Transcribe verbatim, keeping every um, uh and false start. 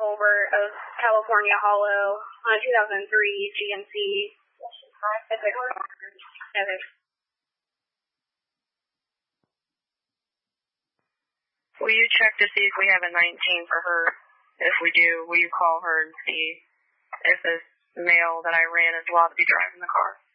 Holbert of California Hollow on a two thousand three G M C. Okay. Will you check to see if we have a nineteen for her? If we do, will you call her and see if this male that I ran is allowed to be driving the car?